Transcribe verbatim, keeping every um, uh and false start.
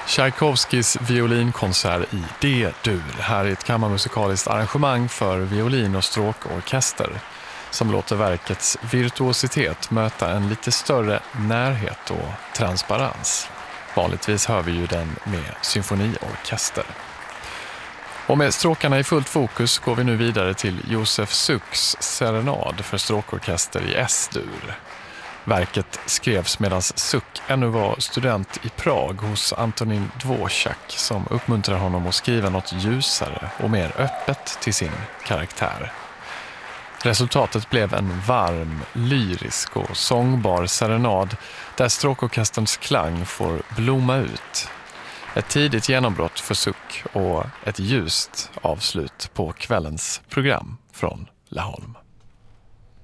Tchaikovskys violinkonsert i D-dur. Här är ett kammarmusikaliskt arrangemang för violin- och stråkorkester som låter verkets virtuositet möta en lite större närhet och transparens. Vanligtvis hör vi ju den med symfoniorkester. Och med stråkarna i fullt fokus går vi nu vidare till Josef Suks serenad för stråkorkester i S-dur. Verket skrevs medan Suk ännu var student i Prag hos Antonin Dvořák som uppmuntrar honom att skriva något ljusare och mer öppet till sin karaktär. Resultatet blev en varm, lyrisk och sångbar serenad där stråkorkesterns klang får blomma ut. Ett tidigt genombrott för Suk och ett ljust avslut på kvällens program från Laholm.